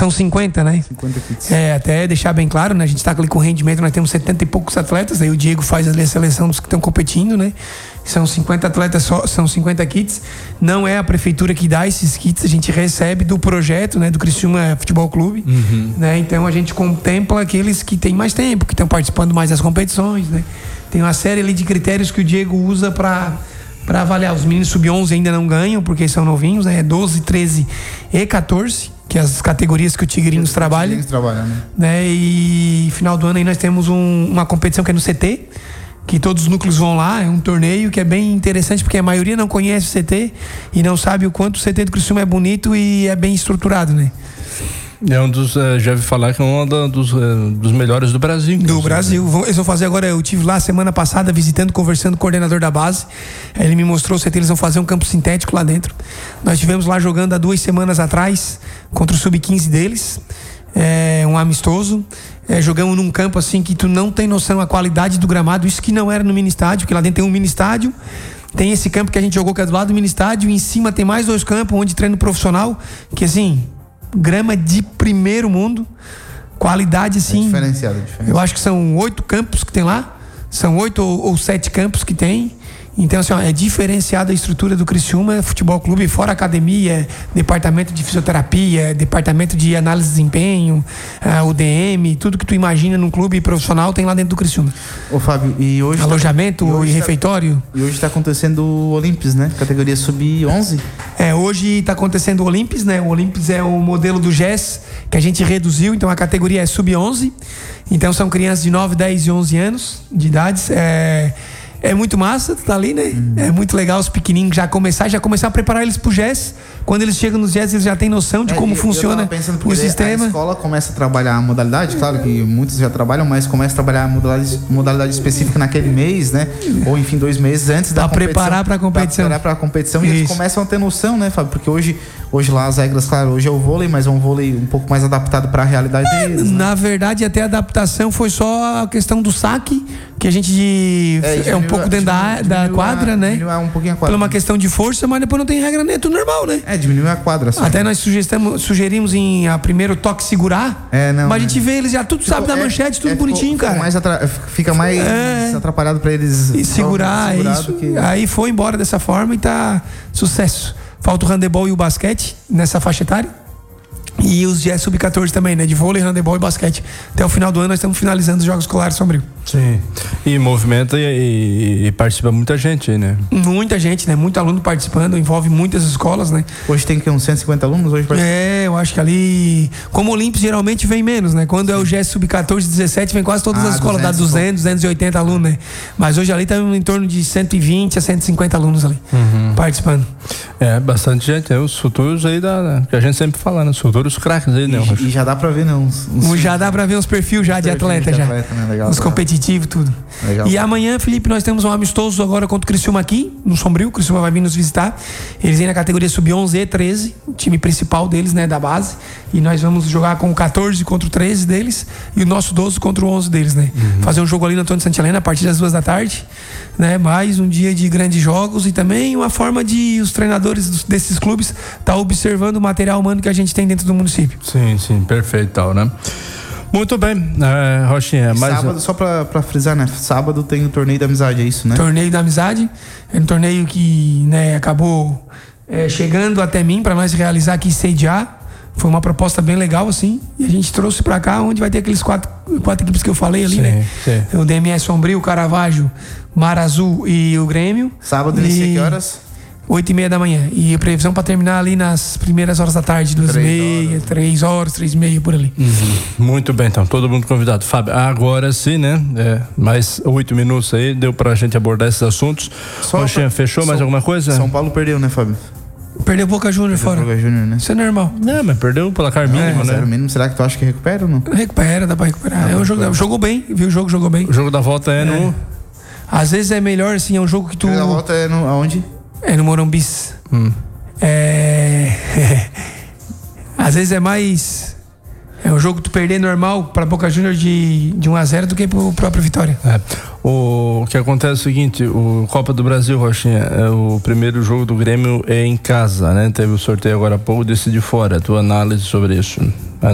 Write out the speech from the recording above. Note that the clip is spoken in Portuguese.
São 50, né? 50 kits. Até deixar bem claro, né? A gente tá ali com rendimento, nós temos 70 e poucos atletas, aí o Diego faz ali a seleção dos que estão competindo, né? São 50 atletas só, são 50 kits. Não é a prefeitura que dá esses kits, a gente recebe do projeto, né? Do Criciúma Futebol Clube, né? Então a gente contempla aqueles que têm mais tempo, que estão participando mais das competições, né? Tem uma série ali de critérios que o Diego usa para avaliar. Os meninos sub-11 ainda não ganham, porque são novinhos, né? 12, 13 e 14, que é as categorias que o Tigrinhos trabalha. Né? E final do ano aí nós temos uma competição que é no CT, que todos os núcleos vão lá, é um torneio que é bem interessante, porque a maioria não conhece o CT e não sabe o quanto o CT do Criciúma é bonito e é bem estruturado, né? É um dos, já ouvi falar que é um dos melhores do Brasil. Do Brasil. Eles vão fazer agora, eu tive lá semana passada visitando, conversando com o coordenador da base. Ele me mostrou o CT, eles vão fazer um campo sintético lá dentro. Nós tivemos lá jogando há 2 semanas atrás contra o sub-15 deles. Um amistoso. Jogamos num campo assim que tu não tem noção a qualidade do gramado. Isso que não era no mini estádio, porque lá dentro tem um mini estádio. Tem esse campo que a gente jogou que é do lado do mini estádio. E em cima tem mais 2 campos onde treino profissional. Que assim, grama de primeiro mundo, qualidade assim. Diferenciado. Eu acho que são 8 campos que tem lá, são 8 ou 7 campos que tem. Então assim, é diferenciada a estrutura do Criciúma Futebol Clube, fora academia, departamento de fisioterapia, departamento de análise de desempenho, UDM, tudo que tu imagina num clube profissional tem lá dentro do Criciúma. Ô Fábio, e hoje alojamento e refeitório. E hoje está acontecendo o Olímpis, né? Categoria sub-11. Hoje está acontecendo o Olímpis, né? O Olímpis é o modelo do GES que a gente reduziu, então a categoria é sub-11. Então são crianças de 9, 10 e 11 anos de idades. É muito massa, tá ali, né? É muito legal os pequenininhos já começar a preparar eles pro GES. Quando eles chegam nos GES, eles já têm noção de como funciona o sistema. A escola começa a trabalhar a modalidade, claro que muitos já trabalham, mas começa a trabalhar a modalidade específica naquele mês, né? Ou enfim, 2 meses antes da competição. Preparar para a competição. Preparar para a competição. E eles começam a ter noção, né, Fábio? Porque hoje lá as regras, claro, hoje é o vôlei, mas é um vôlei um pouco mais adaptado para a realidade deles. Na verdade, até a adaptação foi só a questão do saque, que a gente é um pouco dentro da quadra, né? Diminuiu um pouquinho a quadra. Por uma questão de força, mas depois não tem regra, né? É tudo normal, né? Diminuiu a quadra. Só. Até nós sugerimos em primeiro toque segurar, mas a gente vê eles já tudo sabe da manchete, tudo bonitinho, cara. Fica mais atrapalhado para eles segurar isso. Aí foi embora dessa forma e tá sucesso. Falta o handebol e o basquete nessa faixa etária. E os GES sub-14 também, né? De vôlei, handebol e basquete. Até o final do ano nós estamos finalizando os Jogos Escolares Sombrio. Sim. E movimenta e participa muita gente aí, né? Muita gente, né? Muito aluno participando, envolve muitas escolas, né? Hoje tem que uns 150 alunos hoje participando? Eu acho que ali... Como o Olímpio geralmente vem menos, né? Quando é o GES sub-14, 17, vem quase todas as escolas, dá 200, 280 alunos, né? Mas hoje ali tá em torno de 120 a 150 alunos ali, participando. Bastante gente. Os futuros aí que a gente sempre fala, né? Os futuros craques aí, né? E já dá pra ver, né? Já dá pra ver uns perfis já de atleta, já. Né? Legal, os competitivos, tudo. Legal. E amanhã, Felipe, nós temos um amistoso agora contra o Criciúma aqui, no Sombrio. O Criciúma vai vir nos visitar. Eles vêm na categoria sub-11 e 13, o time principal deles, né? Da base. E nós vamos jogar com o 14 contra o 13 deles e o nosso 12 contra o 11 deles, né? Fazer um jogo ali no Antônio Santa Helena a partir das 2 da tarde, né? Mais um dia de grandes jogos e também uma forma de os treinadores desses clubes tá observando o material humano que a gente tem dentro do município. Sim, perfeito, tal, né? Muito bem, Rochinha. Sábado, só pra frisar, né? Sábado tem o torneio da amizade, é isso, né? Torneio da amizade, é um torneio que, né, acabou chegando até mim para nós realizar aqui e sediar. Foi uma proposta bem legal, assim, e a gente trouxe pra cá, onde vai ter aqueles quatro equipes que eu falei ali, né? Sim. O DMS Sombrio, o Caravaggio, Mar Azul e o Grêmio. Sábado inicia que horas? 8h30 da manhã. E a previsão para terminar ali nas primeiras horas da tarde, 2h30, 3 horas, 3h30, por ali. Muito bem, então, todo mundo convidado. Fábio, agora sim, né? Mais 8 minutos aí, deu pra gente abordar esses assuntos. Rochinha, fechou mais alguma coisa? São Paulo perdeu, né, Fábio? Perdeu o Boca Juniors fora. Boca Juniors, né? Isso é normal. Não, mas perdeu o placar mínimo, né? Mínimo. Será que tu acha que recupera ou não? Recupera, dá pra recuperar. Jogou bem, viu? O jogo jogou bem. O jogo da volta no... Às vezes é melhor, assim, é um jogo que tu... O jogo da volta é aonde? É no Morumbis. Às vezes é mais... É um jogo que tu perder normal pra Boca Juniors de 1-0 do que pro próprio Vitória. O que acontece é o seguinte, o Copa do Brasil, Rochinha, o primeiro jogo do Grêmio é em casa, né? Teve o sorteio agora há pouco, decide fora. Tua análise sobre isso?